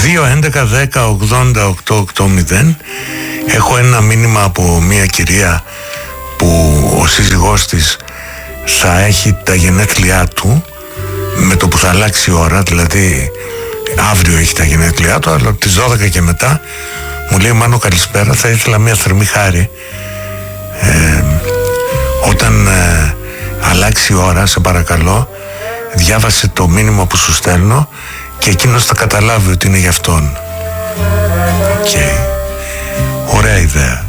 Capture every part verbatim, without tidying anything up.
δύο έντεκα δέκα ογδόντα οκτώ ογδόντα. Έχω ένα μήνυμα από μια κυρία που ο σύζυγός της θα έχει τα γενέθλιά του με το που θα αλλάξει η ώρα, δηλαδή αύριο έχει τα γενέθλιά του, αλλά από τις δώδεκα και μετά μου λέει: Μάνο, καλησπέρα, θα ήθελα μια θερμή χάρη, ε, όταν ε, αλλάξει η ώρα, σε παρακαλώ διάβασε το μήνυμα που σου στέλνω και εκείνος θα καταλάβει ότι είναι για αυτόν. Οκ, okay. Ωραία ιδέα.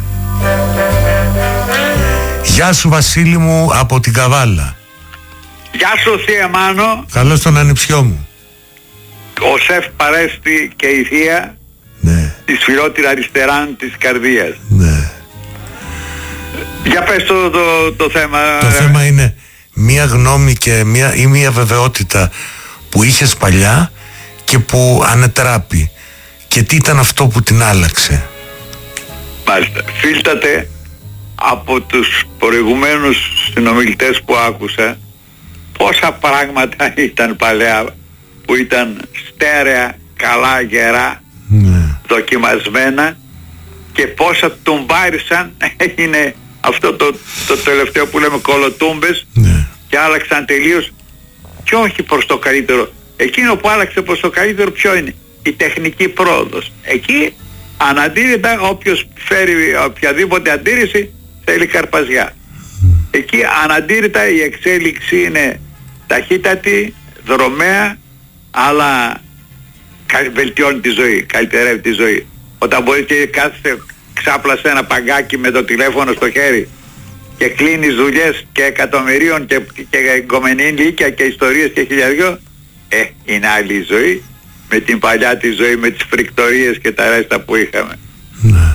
Γεια σου Βασίλη μου από την Καβάλα. Γεια σου θεία Μάνο. Καλώς τον ανιψιό μου. Ο Σεφ Παρέστη και η θεία, ναι, της φιλότηρα αριστεράν της καρδίας. Ναι. Για πες το, το, το θέμα. Το ε... θέμα είναι μία γνώμη και μία, ή μία βεβαιότητα που είχες παλιά και που ανετράπη, και τι ήταν αυτό που την άλλαξε. Μάλιστα. Φίλτατε από τους προηγουμένους συνομιλητές που άκουσα πόσα πράγματα ήταν παλιά που ήταν στέρεα, καλά, γερά, ναι, δοκιμασμένα, και πόσα τουμπάρισαν, έγινε αυτό το, το τελευταίο που λέμε κολοτούμπες, ναι, και άλλαξαν τελείως, και όχι προς το καλύτερο. Εκείνο που άλλαξε προς το καλύτερο ποιο είναι? Η τεχνική πρόοδος. Εκεί αναντήρητα όποιος φέρει οποιαδήποτε αντίρρηση θέλει καρπαζιά. Εκεί αναντήρητα η εξέλιξη είναι ταχύτατη, δρομέα, αλλά βελτιώνει τη ζωή, καλυτερεύει τη ζωή. Όταν μπορεί και κάθεσαι ξάπλα σε ένα παγκάκι με το τηλέφωνο στο χέρι και κλείνεις δουλειές και εκατομμυρίων και, και γκομενή λύκια και ιστορίες και χιλιαδιό, ε, είναι άλλη η ζωή με την παλιά τη ζωή, με τις φρικτορίες και τα ρέστα που είχαμε. Ναι.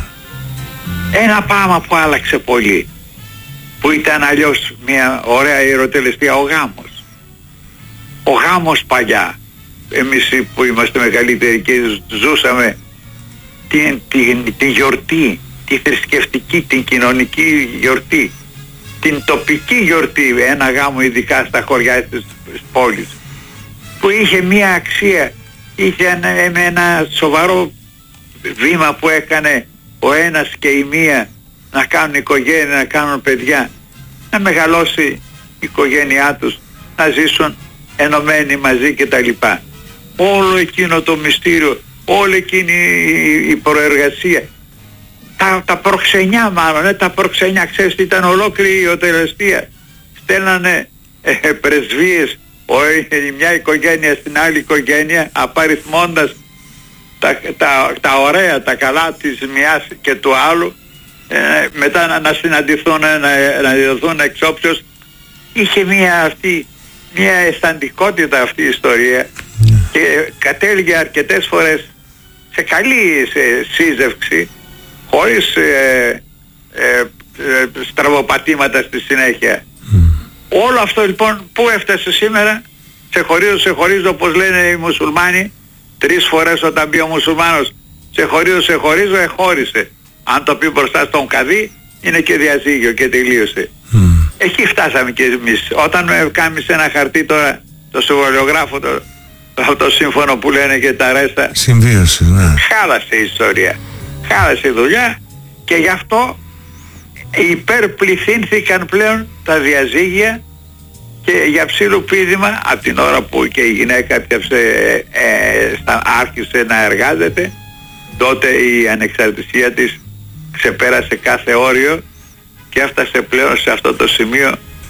Ένα πράγμα που άλλαξε πολύ, που ήταν αλλιώς μια ωραία ιεροτελεστία, ο γάμος. Ο γάμος παλιά, εμείς που είμαστε μεγαλύτεροι και ζούσαμε την, την, την γιορτή, τη θρησκευτική, την κοινωνική γιορτή, την τοπική γιορτή, ένα γάμο ειδικά στα χωριά της πόλης, που είχε μια αξία, είχε ένα, ένα σοβαρό βήμα που έκανε ο ένας και η μία να κάνουν οικογένεια, να κάνουν παιδιά, να μεγαλώσει η οικογένειά τους, να ζήσουν ενωμένοι μαζί κτλ. Όλο εκείνο το μυστήριο, όλη εκείνη η προεργασία, τα, τα προξενιά μάλλον, ε, τα προξενιά, ξέρεις, ήταν ολόκληρη η οτελεστία. Στέλνανε ε, πρεσβείες, ο, η μια οικογένεια στην άλλη οικογένεια, απαριθμώντας τα, τα, τα ωραία, τα καλά της μιας και του άλλου, ε, μετά να, να συναντηθούν, να, να διδοθούν εξόψεως. Είχε μια αυτή, μια αισθαντικότητα αυτή η ιστορία, και κατέληγε αρκετές φορές σε καλή σε σύζευξη, χωρίς ε, ε, ε, στραβοπατήματα στη συνέχεια. Mm. Όλο αυτό λοιπόν που έφτασε σήμερα, σε χωρίζω, σε χωρίζω, όπως λένε οι μουσουλμάνοι, τρεις φορές όταν πει ο μουσουλμάνος σε χωρίζω, σε χωρίζω, εχώρισε. Αν το πει μπροστά στον καδί, είναι και διαζύγιο και τελείωσε. Mm. Εκεί φτάσαμε και εμείς. Όταν κάνουμε σε ένα χαρτί τώρα το συμβολιογράφο, το, αυτό το σύμφωνο που λένε και τα ρέστα, συμβίωση, ναι, χάλασε η ιστορία, χάλασε η δουλειά, και γι' αυτό υπερπληθύνθηκαν πλέον τα διαζύγια, και για ψήλου πήδημα από την ώρα που και η γυναίκα πιάσε, ε, στα, άρχισε να εργάζεται, τότε η ανεξαρτησία της ξεπέρασε κάθε όριο και έφτασε πλέον σε αυτό το σημείο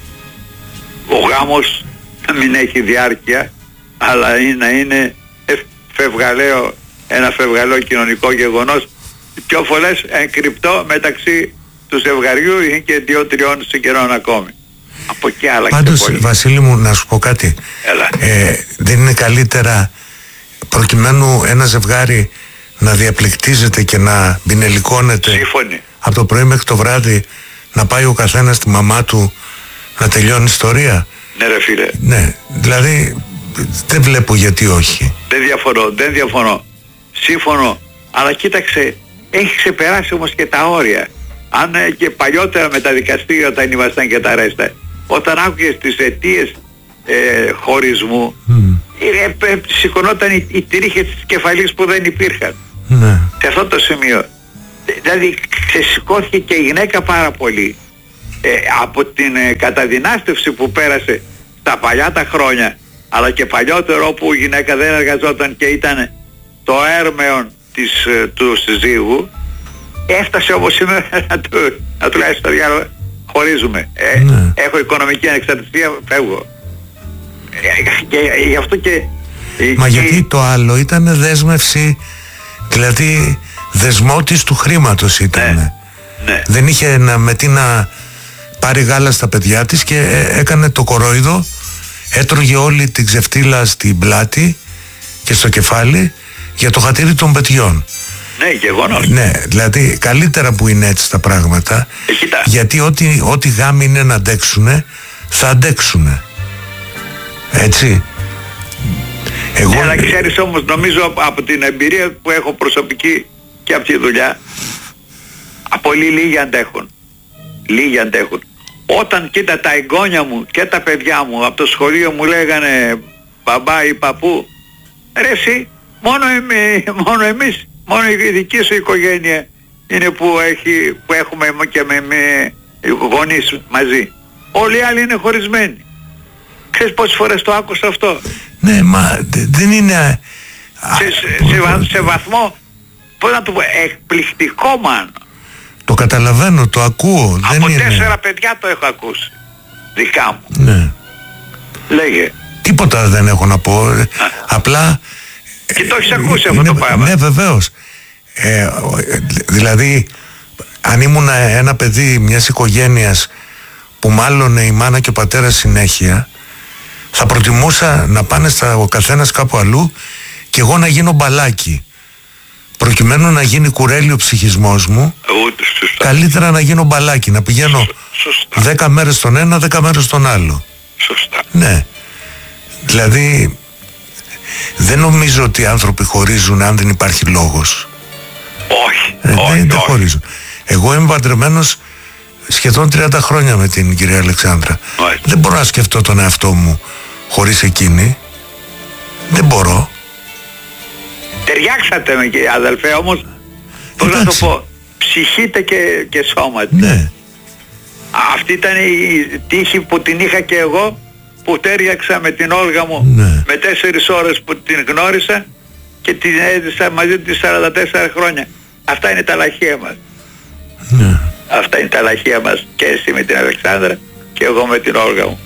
ο γάμος να μην έχει διάρκεια, αλλά είναι, να είναι φευγαλαίο, ένα φευγαλαίο κοινωνικό γεγονός, πιο φορές εγκρυπτό μεταξύ του ζευγαριού ή και δύο-τριών συγγενών ακόμη. Από εκεί άλλαξε. Πάντως, πολύ. Βασίλη μου, να σου πω κάτι. Ε, δεν είναι καλύτερα, προκειμένου ένα ζευγάρι να διαπληκτίζεται και να μπινελικώνεται, σύμφωνοι, από το πρωί μέχρι το βράδυ, να πάει ο καθένας στη μαμά του να τελειώνει ιστορία? Ναι ρε φίλε. Ναι, δηλαδή δεν βλέπω γιατί όχι. Δεν διαφωνώ, δεν διαφωνώ. Σύμφωνο, αλλά κοίταξε, έχει ξεπεράσει όμως και τα όρια. Αν ε, και παλιότερα με τα δικαστήρια όταν ήμασταν και τα ρέστα, όταν άκουγες τις αιτίες ε, χωρισμού, mm. ε, ε, σηκωνόταν οι, οι τρίχες της κεφαλής που δεν υπήρχαν. Ναι. Σε αυτό το σημείο. Δηλαδή ξεσηκώθηκε και η γυναίκα πάρα πολύ. Ε, από την ε, καταδυνάστευση που πέρασε τα παλιά τα χρόνια, αλλά και παλιότερο όπου η γυναίκα δεν εργαζόταν και ήταν το έρμεον της, ε, του συζύγου, έφτασε όπως σήμερα να του, να του λέει στο διάλογο, χωρίζουμε. Ε, ναι. Έχω οικονομική ανεξαρτησία, φεύγω. Ε, και γι' αυτό και... Μα και, γιατί το άλλο ήταν δέσμευση, δηλαδή δεσμότης του χρήματος ήταν. Ναι, ναι. Δεν είχε να, με τι να πάρει γάλα στα παιδιά της και έκανε το κορόιδο, έτρωγε όλη την ξεφτύλα στην πλάτη και στο κεφάλι για το χατήρι των παιδιών. Ναι, γεγονός. Ναι, δηλαδή καλύτερα που είναι έτσι τα πράγματα, ε, γιατί ό,τι, ό,τι γάμοι είναι να αντέξουνε θα αντέξουνε, έτσι. Εγώ... Ναι, αλλά ξέρεις όμως, νομίζω από την εμπειρία που έχω προσωπική και από τη δουλειά, πολύ λίγοι αντέχουν. Λίγοι αντέχουν. Όταν κοίτα τα εγγόνια μου και τα παιδιά μου από το σχολείο μου λέγανε μπαμπά ή παππού, ρε εσύ, μόνο, εμεί, μόνο εμείς, μόνο η δική σου οικογένεια είναι που, έχει, που έχουμε και με, με γονείς μαζί. Όλοι οι άλλοι είναι χωρισμένοι. Ξέρεις πόσες φορές το άκουσα αυτό? Ναι, μα δεν είναι... Σε, σε, σε, βα, σε βαθμό, πώς να το πω, εκπληκτικό μάλλον. Το καταλαβαίνω, το ακούω. Από δεν τέσσερα είναι... παιδιά το έχω ακούσει. Δικά μου. Ναι. Λέγε. Τίποτα δεν έχω να πω. Α. Απλά... Και το έχεις ακούσει αυτό είναι, το πράγμα? Ναι, βεβαίως. Ε, δηλαδή, αν ήμουν ένα παιδί μιας οικογένειας που μάλλον η μάνα και ο πατέρας συνέχεια, θα προτιμούσα να πάνε στα, ο καθένας κάπου αλλού και εγώ να γίνω μπαλάκι, προκειμένου να γίνει κουρέλι ο ψυχισμός μου. Ούτε, σωστά. Καλύτερα να γίνω μπαλάκι, να πηγαίνω σωστά. δέκα μέρες στον ένα, δέκα μέρες στον άλλο. Σωστά. Ναι. Δηλαδή δεν νομίζω ότι οι άνθρωποι χωρίζουν αν δεν υπάρχει λόγος. Όχι, ε, όχι, δεν, δεν όχι. χωρίζουν. Εγώ είμαι παντρεμένος σχεδόν τριάντα χρόνια με την κυρία Αλεξάνδρα. Όχι. Δεν μπορώ να σκεφτώ τον εαυτό μου χωρίς εκείνη. Δεν μπορώ. Ταιριάξατε με, και αδελφέ, όμως πώς να το πω, ψυχείτε και, και σώματι. Ναι. Αυτή ήταν η τύχη που την είχα και εγώ, που τέριαξα με την Όλγα μου, ναι. με τέσσερις ώρες που την γνώρισα και την έζησα μαζί της σαράντα τέσσερα χρόνια. Αυτά είναι τα λαχεία μας. Ναι. Αυτά είναι τα λαχεία μας, και εσύ με την Αλεξάνδρα και εγώ με την Όλγα μου.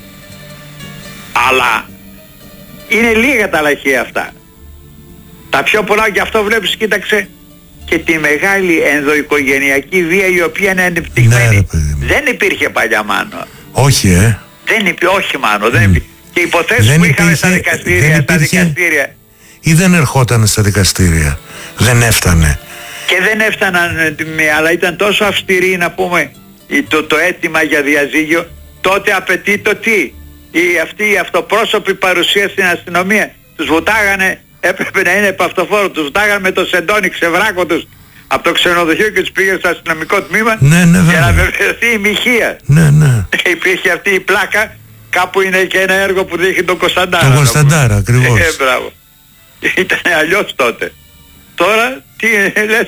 Αλλά είναι λίγα τα λαχεία αυτά. Τα πιο πολλά, γι' αυτό βλέπεις, κοίταξε, και τη μεγάλη ενδοοικογενειακή βία η οποία είναι ανεπτυγμένη. Ναι, δεν υπήρχε παλιά, Μάνο. Όχι, ε. Δεν υπήρχε, όχι, Μάνο. Mm. Δεν υπήρχε. Και οι υποθέσεις δεν που υπήρχε, είχαμε στα δικαστήρια, υπήρχε, στα δικαστήρια. Ή δεν ερχόταν στα δικαστήρια. Δεν έφτανε. Και δεν έφταναν, αλλά ήταν τόσο αυστηρή, να πούμε, το, το αίτημα για διαζύγιο. Τότε απαιτεί το τι? Η, αυτή η αυτοπρόσωπη παρουσία στην αστυνομία. Τους βουτάγανε, έπρεπε να είναι επαυτοφόρο, τους βουτάγανε με το σεντόνι ξεβράκο τους από το ξενοδοχείο και τους πήγε στο αστυνομικό τμήμα, ναι, ναι, για να βεβαιωθεί η μοιχεία. Ναι, ναι. Υπήρχε αυτή η πλάκα, κάπου είναι και ένα έργο που δείχνει τον Κωνσταντάρα. Τον Κωνσταντάρα, ακριβώς. Ε, μπράβο. Ήταν αλλιώς τότε. Τώρα, τι λες,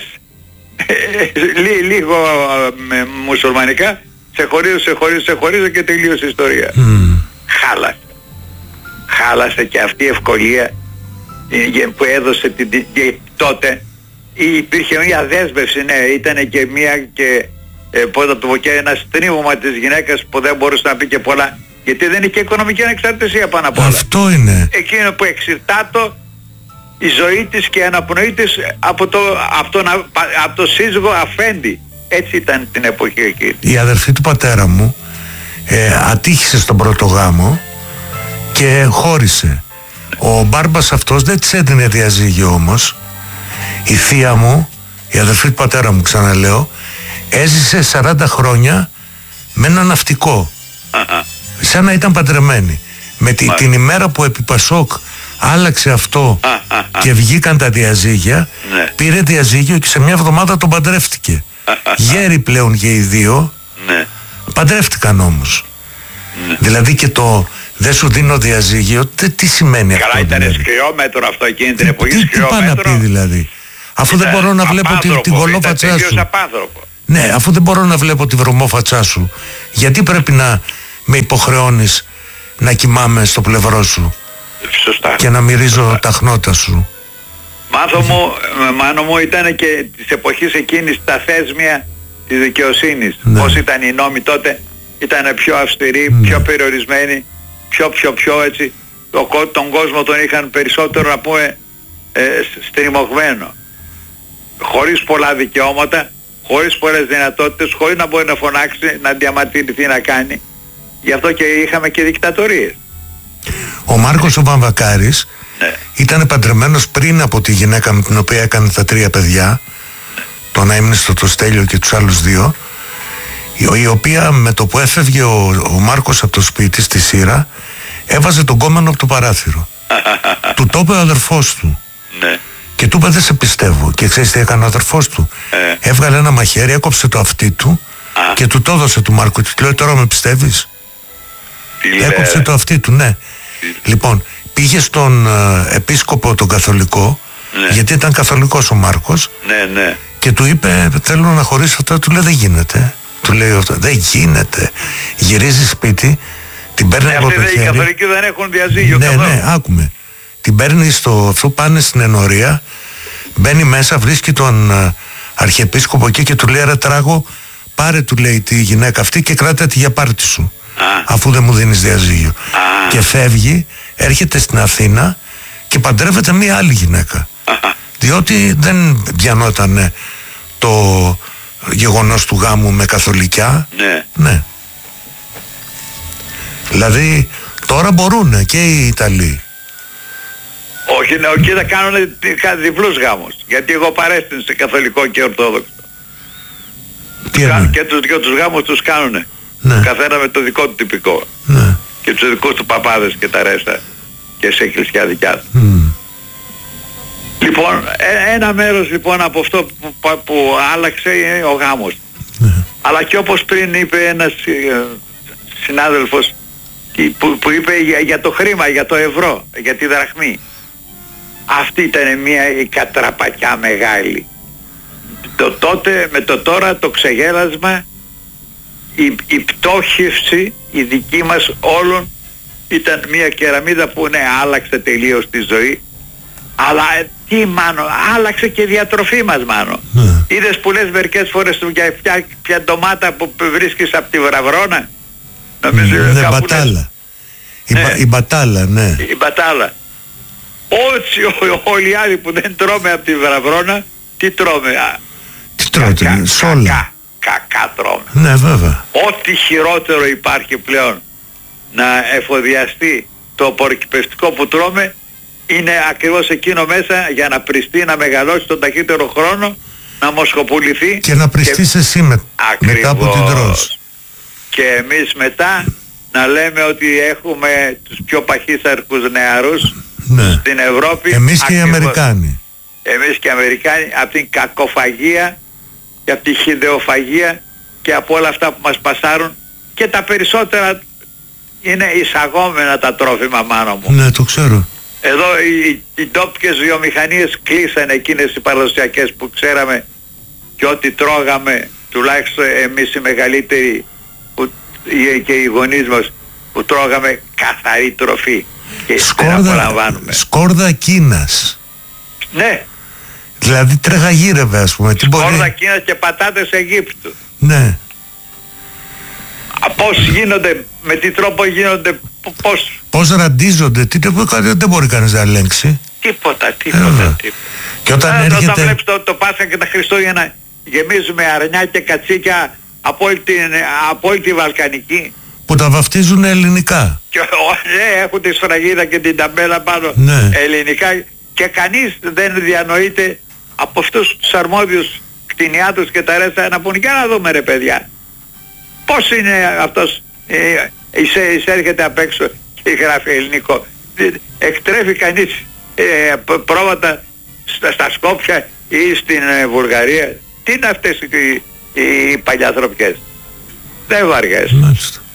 λί, λίγο με μουσουλμανικά, σε χωρίζω, σε χωρίζω, σε χωρίζω και τελείωσε η ιστορία. Mm. Χάλασε. Χάλασε και αυτή η ευκολία που έδωσε την, και τότε υπήρχε μια δέσμευση, ναι, ήταν και μια και ε, πώς θα το πω, και ένα στρίμωμα της γυναίκας που δεν μπορούσε να πει και πολλά, γιατί δεν είχε οικονομική ανεξαρτησία πάνω απ' όλα. Αυτό είναι. Εκείνο που εξηρτάτο η ζωή της και η αναπνοή της από το, από τον, από το σύζυγο αφέντη. Έτσι ήταν την εποχή εκεί. Η αδερφή του πατέρα μου ε, ατύχησε στον πρώτο γάμο και χώρισε. Ο μπάρμπας αυτός δεν της έδινε διαζύγιο όμως. Η θεία μου, η αδερφή του πατέρα μου, ξαναλέω, έζησε σαράντα χρόνια με ένα ναυτικό. Α-α. Σαν να ήταν παντρεμένη. Με τη, την ημέρα που επί Πασόκ άλλαξε αυτό Α-α. και βγήκαν τα διαζύγια, ναι. πήρε διαζύγιο και σε μια εβδομάδα τον παντρεύτηκε. Α-α. Γέροι πλέον και οι δύο, ναι. Παντρεύτηκαν όμως. Ναι. Δηλαδή και το δεν σου δίνω διαζύγιο, τε, τι σημαίνει Καλά, αυτό? Καλά, ήταν δηλαδή? σκληρό μέτρο αυτό εκείνη την εποχή. Τι, τι πάει να πει δηλαδή? Αφού δεν μπορώ να βλέπω την, την κολόφατσά σου. Ναι, αφού δεν μπορώ να βλέπω τη βρωμόφατσά σου, γιατί πρέπει να με υποχρεώνεις να κοιμάμαι στο πλευρό σου? Σωστά. Και να μυρίζω Σωστά. τα χνότα σου? Μάθο μου, μάνο μου, ήταν και της εποχής εκείνης τα θέσμια της δικαιοσύνης. Ναι. Πώς ήταν οι νόμοι τότε, ήταν πιο αυστηροί, ναι. πιο περιορισμένοι, πιο πιο πιο έτσι. Το, τον κόσμο τον είχαν περισσότερο, να πούμε, ε, στριμωγμένο. Χωρίς πολλά δικαιώματα, χωρίς πολλές δυνατότητες, χωρίς να μπορεί να φωνάξει, να διαμαρτυρηθεί, να κάνει. Γι' αυτό και είχαμε και δικτατορίες. Ο Μάρκος ο Βαμβακάρης, ναι, ήταν παντρεμένος πριν από τη γυναίκα με την οποία έκανε τα τρία παιδιά, ναι, τον Αείμνηστο, το Στέλιο και τους άλλους δύο, η οποία με το που έφευγε ο, ο Μάρκος από το σπίτι στη Σύρα, έβαζε τον κόμενο από το παράθυρο. Του το είπε ο αδερφός του, ναι, και του είπε δεν σε πιστεύω. Και ξέρεις τι έκανε ο αδερφός του? ε. Έβγαλε ένα μαχαίρι, έκοψε το αυτί του, α, και του το έδωσε του Μάρκου. Του λέει τώρα με πιστεύεις? Τι έκοψε λέ. το αυτί του, ναι. Τι. Λοιπόν, πήγε στον ε, επίσκοπο τον καθολικό, ναι, γιατί ήταν καθολικός ο Μάρκος, ναι, ναι, και του είπε θέλω να χωρίσω αυτά. Του λέει δεν γίνεται. Του λέει αυτό, δεν γίνεται. Γυρίζει σπίτι, την παίρνει ναι, από το χέρι. Οι καθολικοί δεν έχουν διαζύγιο. Ναι, καθόλου. ναι, άκουμε. Την παίρνει στο αυτό, πάνε στην ενορία, μπαίνει μέσα, βρίσκει τον uh, αρχιεπίσκοπο εκεί και του λέει ρε τράγω, πάρε, του λέει, τη γυναίκα αυτή και κράτα τη για πάρτι σου, α, αφού δεν μου δίνεις διαζύγιο. Α. Και φεύγει, έρχεται στην Αθήνα και παντρεύεται μία άλλη γυναίκα, α, διότι δεν διανότανε το γεγονός του γάμου με καθολικιά. Ναι. Ναι. Δηλαδή τώρα μπορούνε και οι Ιταλοί. Όχι, ναι, εκεί θα κάνουν διπλούς γάμους. Γιατί εγώ παρέστην σε καθολικό και ορθόδοξο. Κα, και τους δυο τους γάμους τους κάνουνε. Ναι. Καθένα με το δικό του τυπικό. Ναι. Και τους δικούς του παπάδες και τα ρέστα. Και σε εκκλησιά δικιά του. Mm. Λοιπόν, ένα μέρος λοιπόν από αυτό που, που, που άλλαξε είναι ο γάμος. Mm. Αλλά και όπως πριν είπε ένας ε, συνάδελφος που, που είπε για, για το χρήμα, για το ευρώ, για τη δραχμή. Αυτή ήταν μια η κατραπακιά μεγάλη. Το τότε με το τώρα το ξεγέλασμα, η, η πτώχευση η δική μας όλων ήταν μια κεραμίδα που ναι, άλλαξε τελείως τη ζωή. Αλλά τι μάνο, άλλαξε και η διατροφή μας μάνο. Mm. Είδες που λες μερικές φορές για ποια, ποια ντομάτα που βρίσκεις από τη Βραβρώνα. Νομίζω mm, ναι, μπατάλα. Η, ναι. Μπα, η μπατάλα, ναι. Η μπατάλα. Όσοι όλοι οι άλλοι που δεν τρώμε από τη Βραβρώνα, τι τρώμε? Τι τρώτε, κακά, σόλα. Κακά, κακά τρώμε. Ναι, βέβαια. Ό,τι χειρότερο υπάρχει πλέον να εφοδιαστεί το απορροκυπευτικό που τρώμε είναι ακριβώς εκείνο μέσα για να πριστεί, να μεγαλώσει τον ταχύτερο χρόνο, να μοσχοπουληθεί. Και να πριστείς και... εσύ με... μετά από την τρως. Και εμείς μετά να λέμε ότι έχουμε τους πιο παχύσαρκους νεαρούς, ναι, στην Ευρώπη. Εμείς και ακριβώς, οι Αμερικάνοι. Εμείς και οι Αμερικάνοι από την κακοφαγία και από τη χυδεοφαγία και από όλα αυτά που μας πασάρουν, και τα περισσότερα είναι εισαγόμενα τα τρόφιμα μάνο μου. Ναι, το ξέρω. Εδώ οι, οι ντόπιες βιομηχανίες κλείσανε, εκείνες οι παραδοσιακές που ξέραμε, και ό,τι τρώγαμε, τουλάχιστον εμείς οι μεγαλύτεροι που, και οι γονείς μας που τρώγαμε καθαρή τροφή και σκόρδα, σκόρδα Κίνας. Ναι. Δηλαδή τρεγαγύρευε, ας πούμε. Σκόρδα μπορεί... Κίνας και πατάτες Αιγύπτου. Ναι. Πώς γίνονται, με τι τρόπο γίνονται, πώς... Πώς ραντίζονται, τι, δεν μπορεί κανείς να ελέγξει. Τίποτα, τίποτα, τίποτα. Και όταν Άρα, έρχεται... Όταν βλέπεις το, το Πάσχα και τα Χριστούγεννα γεμίζουμε αρνιά και κατσίκια από όλη, την, από όλη τη Βαλκανική. Που τα βαφτίζουν ελληνικά. Και, ναι, έχουν τη σφραγίδα και την ταμπέλα πάνω, ναι, ελληνικά, και κανείς δεν διανοείται από αυτούς τους αρμόδιους κτηνιάτους και τα ρέστα να πούν για να δούμε ρε παιδιά. Πώς είναι αυτός, ε, εισέ, εισέρχεται απ' έξω και γράφει ελληνικό. Εκτρέφει κανείς ε, πρόβατα στα, στα Σκόπια ή στην ε, Βουλγαρία. Τι είναι αυτές οι, οι, οι παλιαθροπιές? Δεν βαριές. Μάλιστα.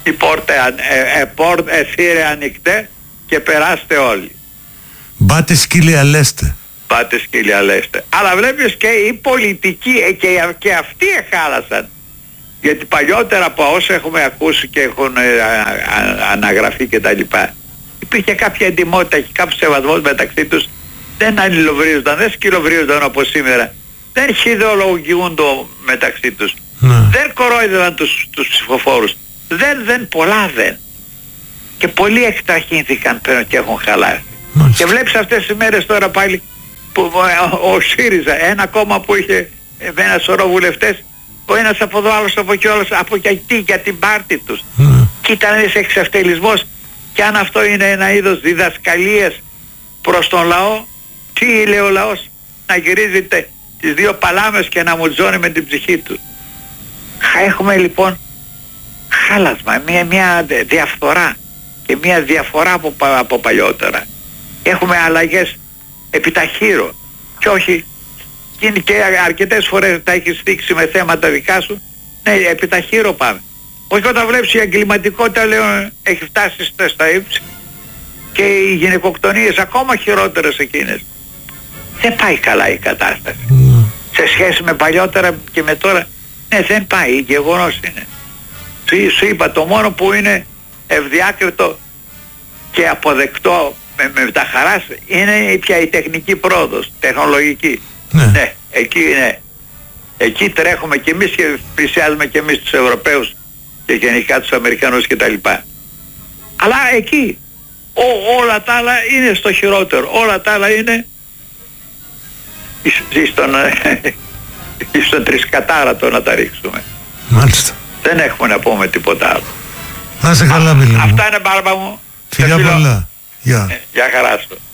η πόρτα ε, ε, πόρτα εφήρε ανοιχτέ και περάστε όλοι. Μπάτε σκύλια λέστε. Πάτε σκύλια λέστε. Αλλά βλέπεις και οι πολιτικοί ε, και, και αυτοί εχάλασαν. Γιατί παλιότερα από όσα έχουμε ακούσει και έχουν ε, α, α, αναγραφεί και τα λοιπά, υπήρχε κάποια εντιμότητα και κάποιος σεβασμός μεταξύ τους. Δεν αλληλοβρίζονταν, δεν σκυλοβρίζονταν όπως σήμερα. Δεν χειδεολογιούνται μεταξύ τους. Ναι. Δεν κορόιδευαν τους, τους ψηφοφόρους. Δεν, δεν, πολλά δεν. Και πολλοί εκτραχύνθηκαν πέρα και έχουν χαλάσει. Μάλιστα. Και βλέπεις αυτές τις μέρες τώρα πάλι που ο, ο ΣΥΡΙΖΑ, ένα κόμμα που είχε με ένα σωρό βουλευτές, ο ένας από εδώ, άλλος από εκεί, όλος από εκεί για την πάρτη τους. Ναι. Και ήταν ένας εξευτελισμός. Και αν αυτό είναι ένα είδος διδασκαλίας προς τον λαό, τι λέει ο λαός? Να γυρίζεται τις δύο παλάμες και να μουτζώνει με την ψυχή του. Έχουμε λοιπόν χάλασμα, μια, μια διαφθορά και μια διαφορά από, από παλιότερα. Έχουμε αλλαγές επιταχύρω και όχι, και, και αρκετές φορές τα έχεις θίξει με θέματα δικά σου. Ναι, επιταχύρω πάμε. Όχι όταν βλέπεις η εγκληματικότητα, λέω, έχει φτάσει στα ύψη και οι γυναικοκτονίες ακόμα χειρότερες εκείνες. Δεν πάει καλά η κατάσταση. Mm. Σε σχέση με παλιότερα και με τώρα, ναι, δεν πάει, γεγονός είναι. Σου, σου είπα, το μόνο που είναι ευδιάκριτο και αποδεκτό με, με τα χαράς είναι πια η τεχνική πρόοδος, τεχνολογική. Ναι. Ναι, εκεί είναι. Εκεί τρέχουμε και εμείς και πλησιάζουμε και εμείς τους Ευρωπαίους και γενικά τους Αμερικανούς κτλ. Αλλά εκεί ό, όλα τα άλλα είναι στο χειρότερο. Όλα τα άλλα είναι στον, στον τρισκατάρατο να τα ρίξουμε. Μάλιστα. Δεν έχουμε να πούμε τίποτα άλλο. Να σε καλά, Μίλη μου. Αυτά είναι, μπάρμπα μου. Φιλιά πολλά. Γεια. Γεια χαρά σου.